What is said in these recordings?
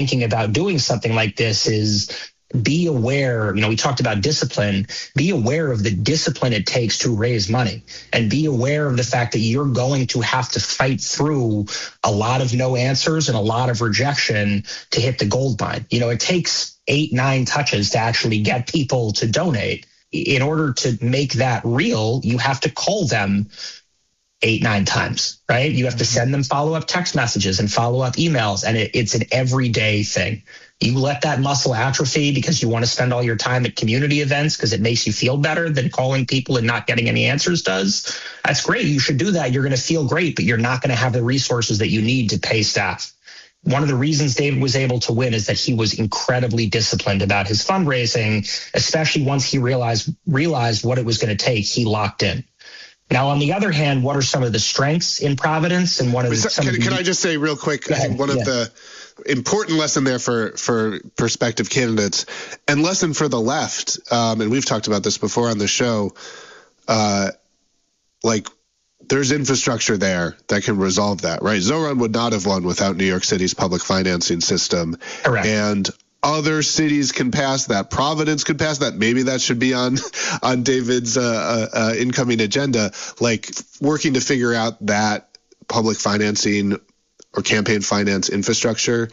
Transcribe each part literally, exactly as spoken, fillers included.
thinking about doing something like this is be aware, you know, we talked about discipline, be aware of the discipline it takes to raise money, and be aware of the fact that you're going to have to fight through a lot of no answers and a lot of rejection to hit the gold mine. You know, it takes eight, nine touches to actually get people to donate. In order to make that real, you have to call them eight, nine times, right? You have to send them follow-up text messages and follow-up emails, and it, it's an everyday thing. You let that muscle atrophy because you want to spend all your time at community events because it makes you feel better than calling people and not getting any answers does. That's great. You should do that. You're going to feel great, but you're not going to have the resources that you need to pay staff. One of the reasons David was able to win is that he was incredibly disciplined about his fundraising, especially once he realized realized what it was going to take. He locked in. Now, on the other hand, what are some of the strengths in Providence? And one of the, some can, of the, can I just say real quick, I think one yeah. of the important lesson there for, for prospective candidates and lesson for the left, um, and we've talked about this before on the show, uh, like there's infrastructure there that can resolve that, right? Zoran would not have won without New York City's public financing system. Correct. And other cities can pass that. Providence could pass that. Maybe that should be on on David's uh, uh, incoming agenda, like working to figure out that public financing or campaign finance infrastructure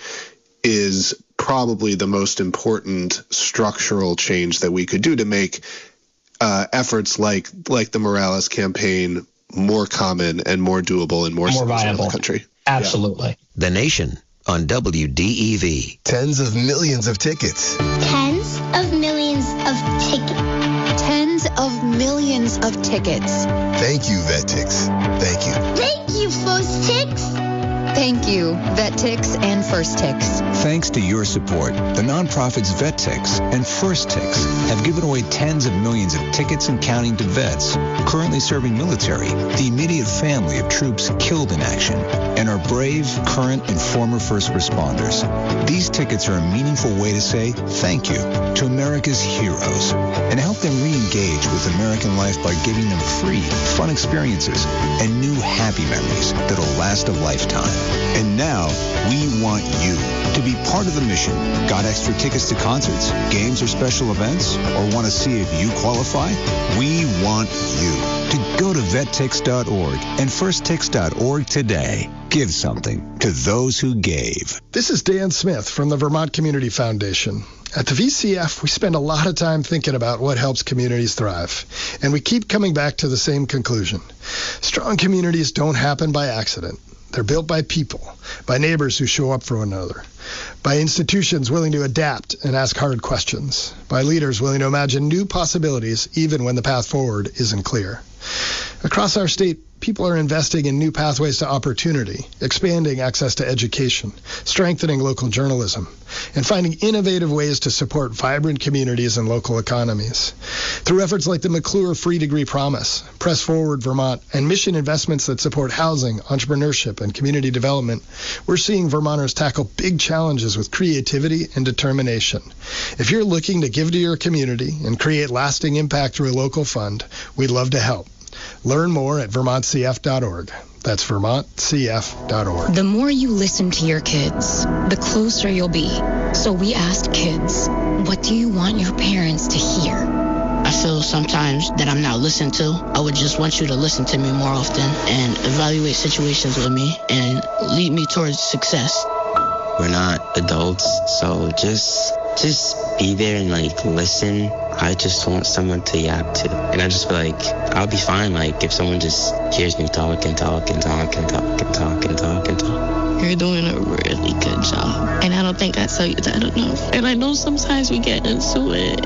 is probably the most important structural change that we could do to make uh, efforts like like the Morales campaign more common and more doable and more, more viable in the country. Absolutely. Yeah. The Nation on W D E V. Tens of millions of tickets. Tens of millions of tickets. Tens of millions of tickets. Thank you, VetTix. Thank you. Thank you, FirstTix. Thank you, VetTix and FirstTix. Thanks to your support, the nonprofits VetTix and FirstTix have given away tens of millions of tickets and counting to vets currently serving military, the immediate family of troops killed in action, and our brave, current, and former first responders. These tickets are a meaningful way to say thank you to America's heroes and help them re-engage with American life by giving them free, fun experiences and new happy memories that'll last a lifetime. And now, we want you to be part of the mission. Got extra tickets to concerts, games, or special events? Or want to see if you qualify? We want you to go to vet tix dot org and first tix dot org today. Give something to those who gave. This is Dan Smith from the Vermont Community Foundation. At the V C F, we spend a lot of time thinking about what helps communities thrive, and we keep coming back to the same conclusion. Strong communities don't happen by accident. They're built by people, by neighbors who show up for one another, by institutions willing to adapt and ask hard questions, by leaders willing to imagine new possibilities even when the path forward isn't clear. Across our state, people are investing in new pathways to opportunity, expanding access to education, strengthening local journalism, and finding innovative ways to support vibrant communities and local economies. Through efforts like the McClure Free Degree Promise, Press Forward Vermont, and mission investments that support housing, entrepreneurship, and community development, we're seeing Vermonters tackle big challenges with creativity and determination. If you're looking to give to your community and create lasting impact through a local fund, we'd love to help. Learn more at vermont c f dot org. That's vermont c f dot org. The more you listen to your kids, the closer you'll be. So we asked kids, what do you want your parents to hear? I feel sometimes that I'm not listened to. I would just want you to listen to me more often and evaluate situations with me and lead me towards success. We're not adults, so just just be there and like listen. I just want someone to yap to. And I just feel like I'll be fine like if someone just hears me talk and talk and talk and talk and talk and talk and talk. You're doing a really good job. And I don't think I tell you that enough. And I know sometimes we get into it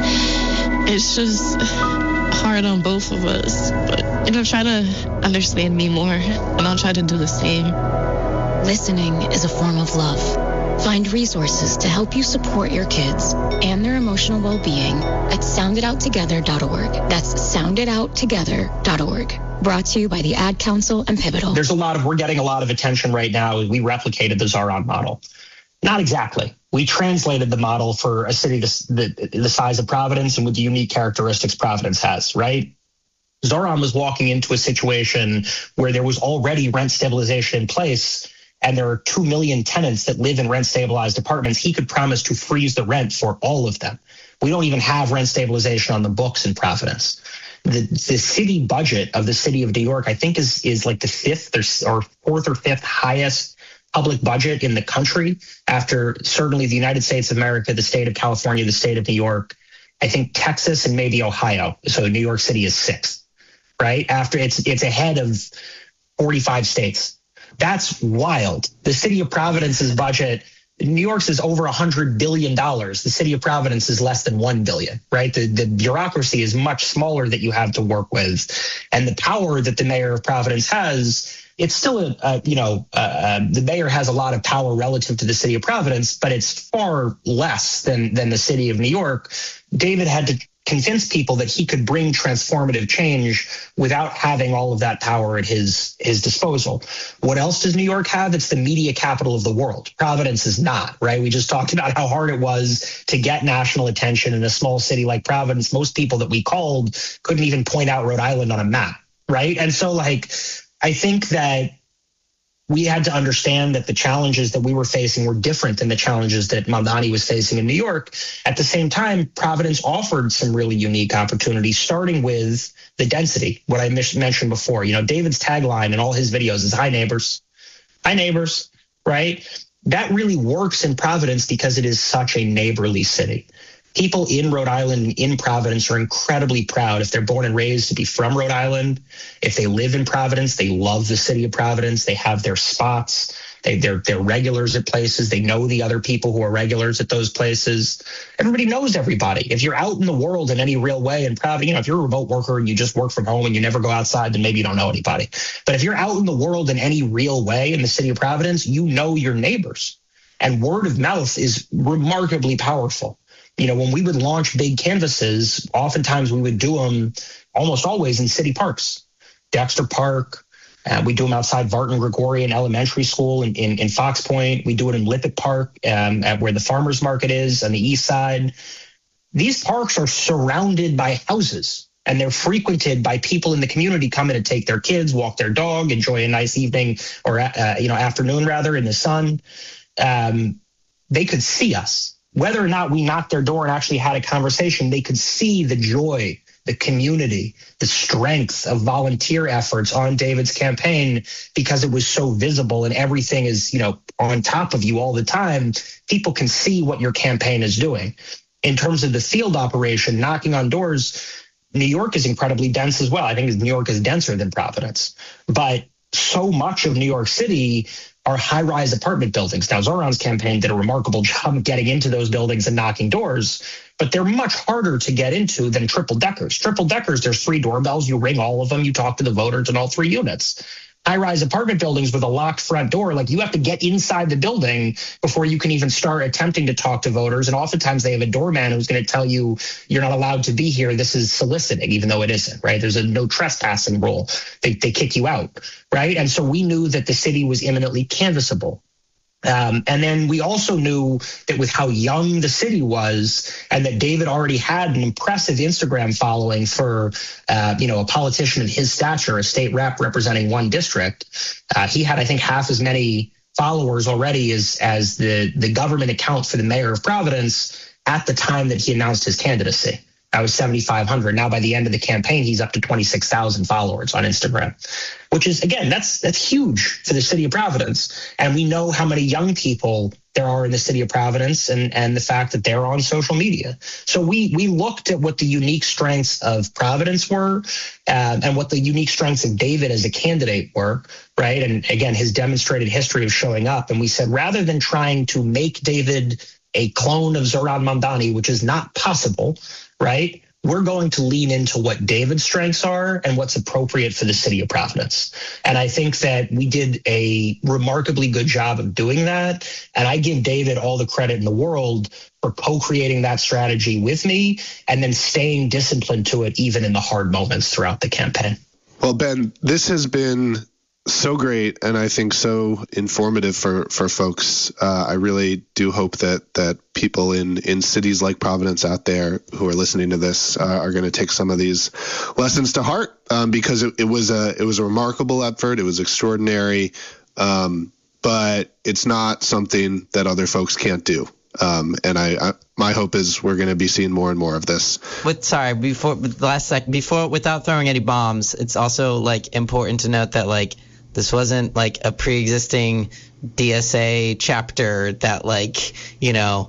and it's just hard on both of us. But, you know, try to understand me more and I'll try to do the same. Listening is a form of love. Find resources to help you support your kids and their emotional well-being at sound it out together dot org. That's sound it out together dot org. Brought to you by the Ad Council and Pivotal. There's a lot of, we're getting a lot of attention right now. We replicated the Zoran model. Not exactly. We translated the model for a city the, the, the size of Providence and with the unique characteristics Providence has, right? Zoran was walking into a situation where there was already rent stabilization in place, and there are two million tenants that live in rent stabilized apartments, he could promise to freeze the rent for all of them. We don't even have rent stabilization on the books in Providence. The, the city budget of the city of New York, I think, is is like the fifth or, or fourth or fifth highest public budget in the country, after certainly the United States of America, the state of California, the state of New York, I think Texas, and maybe Ohio. So New York City is sixth, right? After it's it's ahead of forty-five states. That's wild. The city of Providence's budget, New York's is over one hundred billion dollars. The city of Providence is less than one billion dollars, right? The, the bureaucracy is much smaller that you have to work with. And the power that the mayor of Providence has, it's still, a, a you know, uh, the mayor has a lot of power relative to the city of Providence, but it's far less than, than the city of New York. David had to convince people that he could bring transformative change without having all of that power at his his disposal. What else does New York have? It's the media capital of the world. Providence is not, right? We just talked about how hard it was to get national attention in a small city like Providence. Most people that we called couldn't even point out Rhode Island on a map, right? And so, like, I think that we had to understand that the challenges that we were facing were different than the challenges that Mamdani was facing in New York. At the same time, Providence offered some really unique opportunities, starting with the density, what I mentioned before. You know, David's tagline in all his videos is, "Hi, neighbors." Hi, neighbors, right? That really works in Providence because it is such a neighborly city. People in Rhode Island, in Providence, are incredibly proud, if they're born and raised, to be from Rhode Island. If they live in Providence, they love the city of Providence. They have their spots. They, they're, they're regulars at places. They know the other people who are regulars at those places. Everybody knows everybody. If you're out in the world in any real way in Providence, you know, if you're a remote worker and you just work from home and you never go outside, then maybe you don't know anybody. But if you're out in the world in any real way in the city of Providence, you know your neighbors. And word of mouth is remarkably powerful. You know, when we would launch big canvases, oftentimes we would do them almost always in city parks, Dexter Park. Uh, we do them outside Vartan Gregorian Elementary School in, in, in Fox Point. We do it in Lippitt Park, um, at where the farmers market is on the east side. These parks are surrounded by houses, and they're frequented by people in the community coming to take their kids, walk their dog, enjoy a nice evening or, uh, you know, afternoon rather in the sun. Um, they could see us. Whether or not we knocked their door and actually had a conversation, they could see the joy, the community, the strength of volunteer efforts on David's campaign, because it was so visible and everything is, you know, on top of you all the time. People can see what your campaign is doing. In terms of the field operation, knocking on doors, New York is incredibly dense as well. I think New York is denser than Providence, but so much of New York City are high-rise apartment buildings. Now, Zoran's campaign did a remarkable job getting into those buildings and knocking doors, but they're much harder to get into than triple-deckers. Triple-deckers, there's three doorbells. You ring all of them. You talk to the voters in all three units. High-rise apartment buildings with a locked front door, like, you have to get inside the building before you can even start attempting to talk to voters. And oftentimes they have a doorman who's going to tell you, you're not allowed to be here. This is soliciting, even though it isn't, right? There's a no trespassing rule. They, they kick you out, right? And so we knew that the city was imminently canvassable. Um, and then we also knew that with how young the city was, and that David already had an impressive Instagram following for, uh, you know, a politician of his stature, a state rep representing one district. Uh, he had, I think, half as many followers already as as the, the government account for the mayor of Providence at the time that he announced his candidacy. That was seventy-five hundred. Now, by the end of the campaign, he's up to twenty-six thousand followers on Instagram, which is, again, that's that's huge for the city of Providence. And we know how many young people there are in the city of Providence, and, and the fact that they're on social media. So we we looked at what the unique strengths of Providence were, um, and what the unique strengths of David as a candidate were, right? And again, his demonstrated history of showing up. And we said, rather than trying to make David a clone of Zoran Mamdani, which is not possible, right? We're going to lean into what David's strengths are and what's appropriate for the city of Providence. And I think that we did a remarkably good job of doing that. And I give David all the credit in the world for co-creating that strategy with me and then staying disciplined to it, even in the hard moments throughout the campaign. Well, Ben, this has been so great, and I think so informative for for folks. Uh, I really do hope that that people in in cities like Providence out there who are listening to this uh, are going to take some of these lessons to heart, um, because it, it was a it was a remarkable effort. It was extraordinary, um, but it's not something that other folks can't do. Um, and I, I, my hope is we're going to be seeing more and more of this. With sorry, before last sec, before without throwing any bombs, it's also like important to note that like this wasn't like a pre-existing D S A chapter that like you know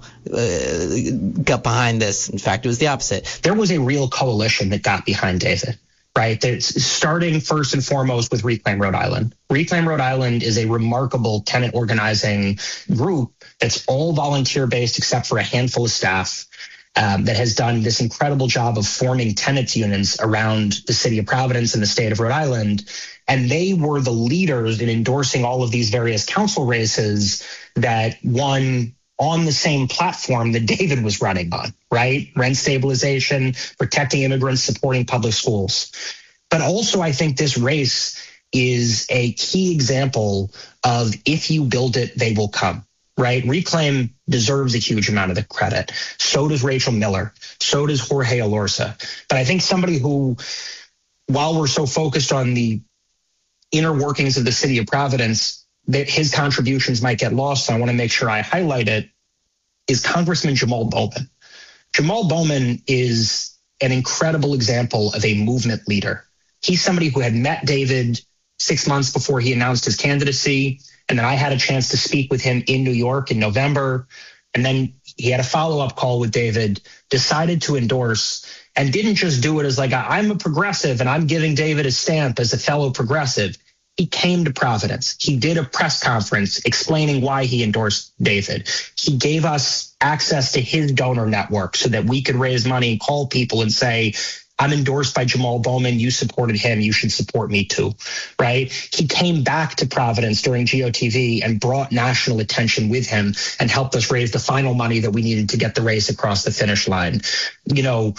uh, got behind this. In fact, it was the opposite. There was a real coalition that got behind David. Right, it's starting first and foremost with Reclaim Rhode Island. Reclaim Rhode Island is a remarkable tenant organizing group that's all volunteer based except for a handful of staff um, that has done this incredible job of forming tenants unions around the city of Providence and the state of Rhode Island. And they were the leaders in endorsing all of these various council races that won on the same platform that David was running on, right? Rent stabilization, protecting immigrants, supporting public schools. But also, I think this race is a key example of if you build it, they will come, right? Reclaim deserves a huge amount of the credit. So does Rachel Miller. So does Jorge Alorza. But I think somebody who, while we're so focused on the inner workings of the city of Providence, that his contributions might get lost, so I want to make sure I highlight it, is Congressman Jamal Bowman. Jamal Bowman is an incredible example of a movement leader. He's somebody who had met David six months before he announced his candidacy, and then I had a chance to speak with him in New York in November, and then he had a follow-up call with David, decided to endorse, and didn't just do it as like, I'm a progressive and I'm giving David a stamp as a fellow progressive. He came to Providence. He did a press conference explaining why he endorsed David. He gave us access to his donor network so that we could raise money and call people and say, I'm endorsed by Jamal Bowman. You supported him. You should support me too, right? He came back to Providence during G O T V and brought national attention with him and helped us raise the final money that we needed to get the race across the finish line. You know,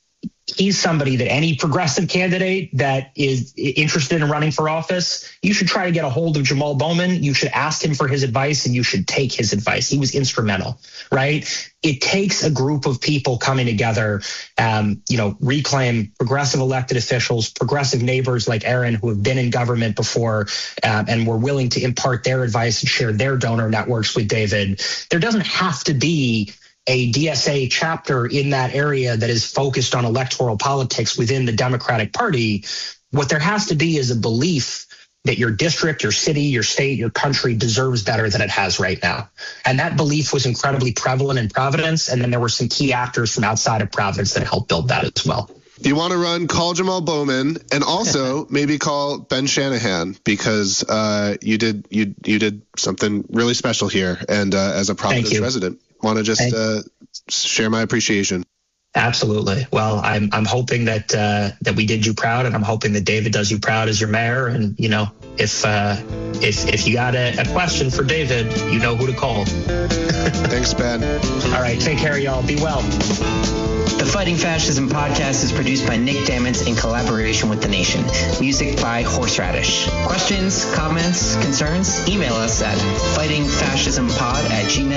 he's somebody that any progressive candidate that is interested in running for office, you should try to get a hold of Jamal Bowman. You should ask him for his advice and you should take his advice. He was instrumental, right? It takes a group of people coming together, um, you know, Reclaim, progressive elected officials, progressive neighbors like Aaron who have been in government before um, and were willing to impart their advice and share their donor networks with David. There doesn't have to be a D S A chapter in that area that is focused on electoral politics within the Democratic Party. What there has to be is a belief that your district, your city, your state, your country deserves better than it has right now. And that belief was incredibly prevalent in Providence. And then there were some key actors from outside of Providence that helped build that as well. If you want to run, call Jamal Bowman, and also maybe call Ben Shanahan because uh, you did you you did something really special here. And uh, as a Providence resident, want to just uh, share my appreciation. Absolutely. Well, I'm I'm hoping that uh, that we did you proud, and I'm hoping that David does you proud as your mayor. And you know, if uh, if if you got a, a question for David, you know who to call. Thanks, Ben. All right, take care, y'all. Be well. The Fighting Fascism podcast is produced by Nick Damons in collaboration with The Nation. Music by Horseradish. Questions, comments, concerns? Email us at fighting fascism pod at gmail.